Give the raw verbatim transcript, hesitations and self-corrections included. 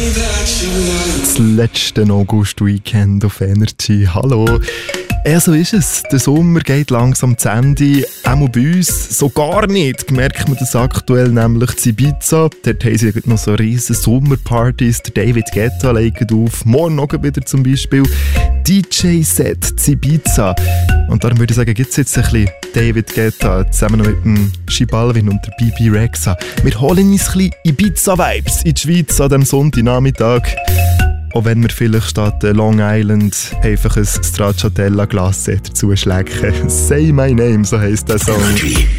Das letzte August-Weekend auf Energy. Hallo. Ja, so ist es. Der Sommer geht langsam zu Ende. Auch bei uns so gar nicht. Merkt man das aktuell nämlich in Ibiza. Dort haben sie noch so riesen Sommerpartys. Der David Guetta legt auf. Morgen noch wieder zum Beispiel. D J-Set in Ibiza. Und darum würde ich sagen, gibt es jetzt ein bisschen David Guetta zusammen mit dem J Balvin und der B B Rexha. Wir holen uns ein bisschen Ibiza-Vibes in die Schweiz an diesem Sonntagnachmittag. Auch wenn wir vielleicht statt Long Island einfach ein Stracciatella Glacé dazu schlecken. Say My Name, so heisst der Song.